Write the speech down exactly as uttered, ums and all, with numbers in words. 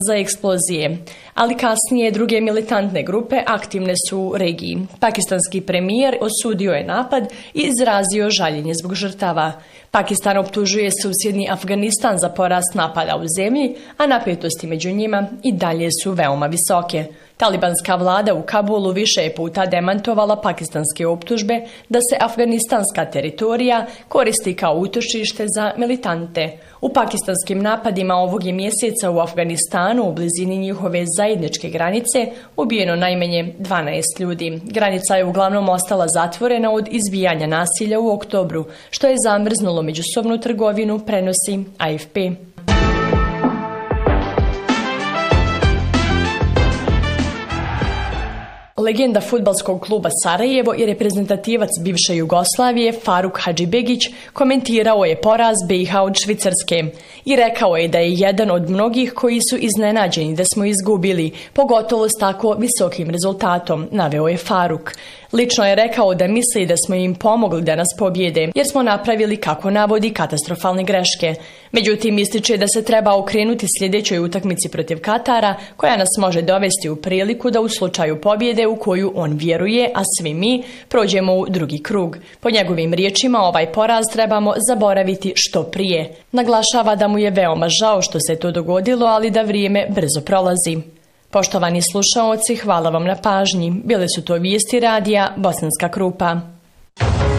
za eksplozije, ali kasnije druge militantne grupe aktivne su u regiji. Pakistanski premijer osudio je napad i izrazio žaljenje zbog žrtava. Pakistan optužuje susjedni Afganistan za porast napada u zemlji, a napetosti među njima i dalje su veoma visoke. Talibanska vlada u Kabulu više je puta demantovala pakistanske optužbe da se afganistanska teritorija koristi kao utočište za militante. U pakistanskim napadima ovog je mjeseca u Afganistanu u blizini njihove zajedničke granice ubijeno najmanje dvanaest ljudi. Granica je uglavnom ostala zatvorena od izbijanja nasilja u oktobru, što je zamrznulo međusobnu trgovinu, prenosi A F P. Legenda fudbalskog kluba Sarajevo i reprezentativac bivše Jugoslavije Faruk Hadžibegić komentirao je poraz B i H od Švicarske i rekao je da je jedan od mnogih koji su iznenađeni da smo izgubili, pogotovo s tako visokim rezultatom, naveo je Faruk. Lično je rekao da misli da smo im pomogli da nas pobjede, jer smo napravili, kako navodi, katastrofalne greške. Međutim, ističe da se treba okrenuti sljedećoj utakmici protiv Katara, koja nas može dovesti u priliku da u slučaju pobjede u koju on vjeruje, a svi mi, prođemo u drugi krug. Po njegovim riječima, ovaj poraz trebamo zaboraviti što prije. Naglašava da mu je veoma žao što se to dogodilo, ali da vrijeme brzo prolazi. Poštovani slušaoci, hvala vam na pažnji. Bile su to vijesti radija Bosanska Krupa.